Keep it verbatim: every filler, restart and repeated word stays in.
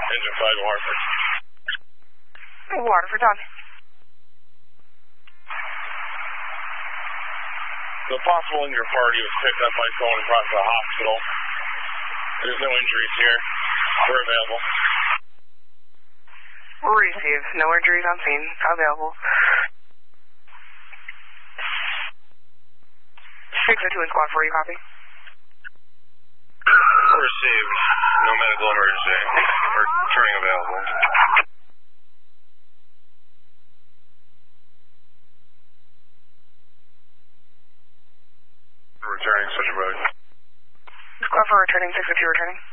Engine five, Waterford. Waterford, on. The possible injured party was picked up by someone brought to the hospital. There's no injuries here. We're available. Received. No injuries on scene. Available. six oh two in squad four, you copy? Received. No medical emergency. Returning available. Returning, switch road. Squad four returning, six oh two returning.